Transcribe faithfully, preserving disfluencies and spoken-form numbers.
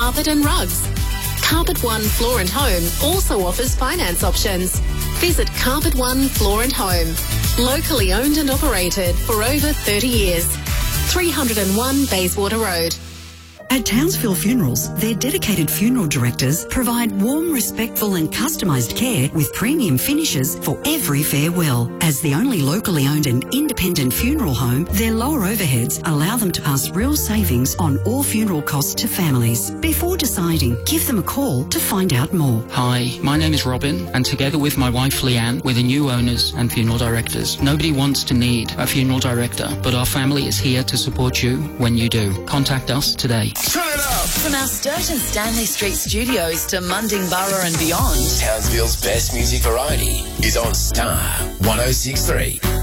carpet and rugs. Carpet One Floor and Home also offers finance options. Visit Carpet One Floor and Home. Locally owned and operated for over thirty years. three oh one Bayswater Road. At Townsville Funerals, their dedicated funeral directors provide warm, respectful and customised care with premium finishes for every farewell. As the only locally owned and independent funeral home, their lower overheads allow them to pass real savings on all funeral costs to families. Before deciding, give them a call to find out more. Hi, my name is Robin, and together with my wife Leanne, we're the new owners and funeral directors. Nobody wants to need a funeral director, but our family is here to support you when you do. Contact us today. Turn it up! From our Sturt and Stanley Street studios to Mundingburra and beyond, Townsville's best music variety is on Star one oh six point three.